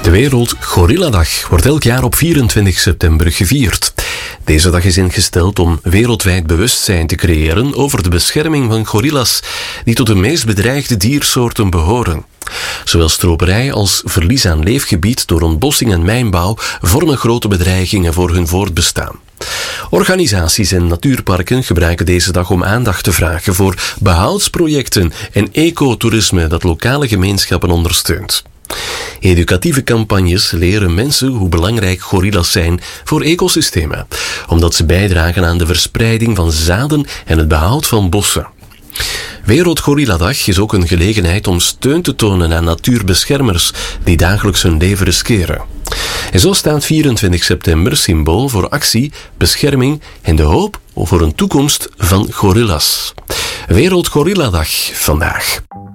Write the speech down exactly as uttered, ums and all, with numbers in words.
De Wereld Gorilladag wordt elk jaar op vierentwintig september gevierd. Deze dag is ingesteld om wereldwijd bewustzijn te creëren over de bescherming van gorillas, die tot de meest bedreigde diersoorten behoren. Zowel stroperij als verlies aan leefgebied door ontbossing en mijnbouw vormen grote bedreigingen voor hun voortbestaan. Organisaties en natuurparken gebruiken deze dag om aandacht te vragen voor behoudsprojecten en ecotourisme dat lokale gemeenschappen ondersteunt. Educatieve campagnes leren mensen hoe belangrijk gorillas zijn voor ecosystemen, omdat ze bijdragen aan de verspreiding van zaden en het behoud van bossen. Wereld Gorilladag is ook een gelegenheid om steun te tonen aan natuurbeschermers die dagelijks hun leven riskeren. En zo staat vierentwintig september symbool voor actie, bescherming en de hoop voor een toekomst van gorillas. Wereld Gorilladag vandaag.